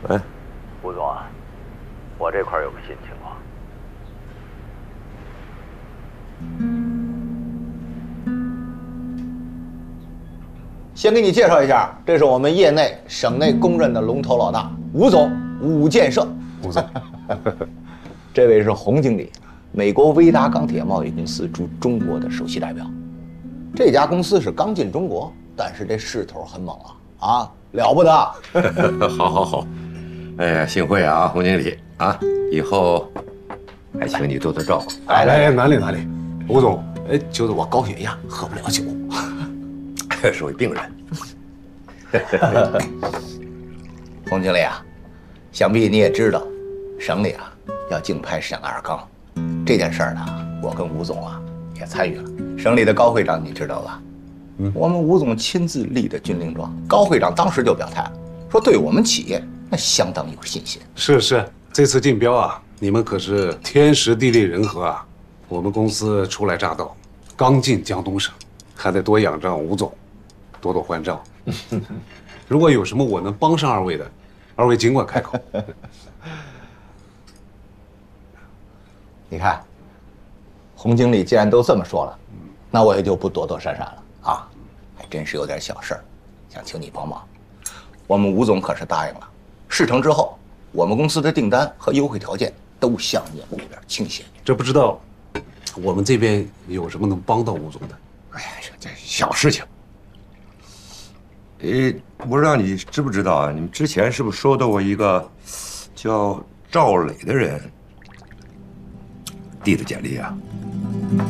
喂， 吴总啊，我这块有个新情况。 先给你介绍一下，这是我们业内、省内公认的龙头老大吴总，吴建设。 吴总， 这位是洪经理，美国威达钢铁贸易公司驻中国的首席代表。这家公司是刚进中国，但是这势头很猛啊，了不得！ 好好好，哎呀，幸会啊，洪经理啊，以后还请你多多照顾。 哎，哪里，吴总，哎，就是我高血压，喝不了酒。 是位病人。 洪经理啊，想必你也知道，省里要竞拍沈二钢这件事儿呢，我跟吴总也参与了。省里的高会长你知道吧？我们吴总亲自立的军令状，高会长当时就表态，说对我们企业那相当有信心。 是，这次竞标你们可是天时地利人和啊！我们公司初来乍到，刚进江东省，还得多仰仗吴总，多多关照。如果有什么我能帮上二位的，二位尽管开口。 你看，洪经理既然都这么说了，那我也就不躲躲闪闪了啊！还真是有点小事儿，想请你帮忙。我们吴总可是答应了，事成之后，我们公司的订单和优惠条件都向你们这边倾斜。 这不知道我们这边有什么能帮到吴总的？ 哎呀，这小事情。不知道你知不知道啊？你们之前是不是收到过一个叫赵磊的人递的简历啊？